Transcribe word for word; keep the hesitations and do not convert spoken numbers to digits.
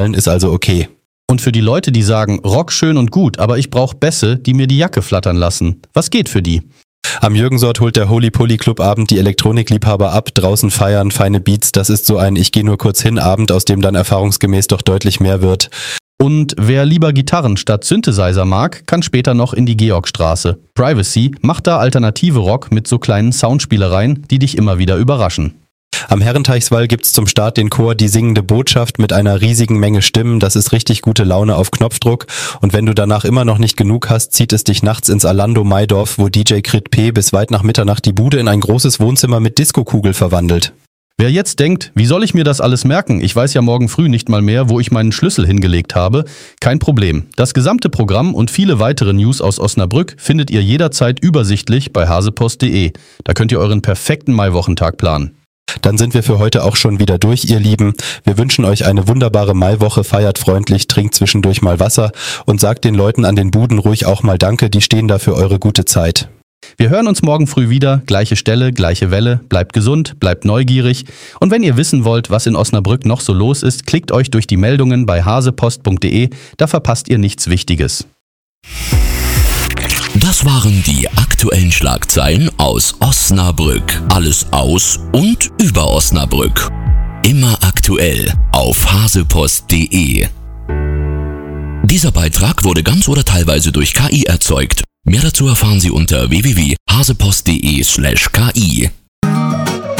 ist also okay. Und für die Leute, die sagen, Rock schön und gut, aber ich brauche Bässe, die mir die Jacke flattern lassen. Was geht für die? Am Jürgensort holt der Holy Poly Club Abend die Elektronikliebhaber ab, draußen feiern, feine Beats, das ist so ein Ich geh nur kurz hin Abend, aus dem dann erfahrungsgemäß doch deutlich mehr wird. Und wer lieber Gitarren statt Synthesizer mag, kann später noch in die Georgstraße. Privacy macht da alternative Rock mit so kleinen Soundspielereien, die dich immer wieder überraschen. Am Herrenteichswall gibt's zum Start den Chor Die singende Botschaft mit einer riesigen Menge Stimmen. Das ist richtig gute Laune auf Knopfdruck. Und wenn du danach immer noch nicht genug hast, zieht es dich nachts ins Alando Maidorf, wo D J Crit P bis weit nach Mitternacht die Bude in ein großes Wohnzimmer mit Diskokugel verwandelt. Wer jetzt denkt, wie soll ich mir das alles merken? Ich weiß ja morgen früh nicht mal mehr, wo ich meinen Schlüssel hingelegt habe. Kein Problem. Das gesamte Programm und viele weitere News aus Osnabrück findet ihr jederzeit übersichtlich bei hasepost punkt de. Da könnt ihr euren perfekten Maiwochentag planen. Dann sind wir für heute auch schon wieder durch, ihr Lieben. Wir wünschen euch eine wunderbare Maiwoche, feiert freundlich, trinkt zwischendurch mal Wasser und sagt den Leuten an den Buden ruhig auch mal Danke, die stehen da für eure gute Zeit. Wir hören uns morgen früh wieder, gleiche Stelle, gleiche Welle, bleibt gesund, bleibt neugierig und wenn ihr wissen wollt, was in Osnabrück noch so los ist, klickt euch durch die Meldungen bei hasepost punkt de, da verpasst ihr nichts Wichtiges. Das waren die aktuellen Schlagzeilen aus Osnabrück. Alles aus und über Osnabrück. Immer aktuell auf hasepost punkt de. Dieser Beitrag wurde ganz oder teilweise durch K I erzeugt. Mehr dazu erfahren Sie unter w w w punkt hasepost punkt de slash K I.